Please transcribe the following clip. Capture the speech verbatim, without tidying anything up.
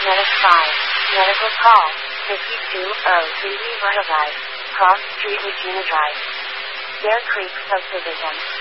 Medic five. Medical call. fifty-two oh three Riverside. Cross Street, Regina Drive. Bear Creek Subdivision.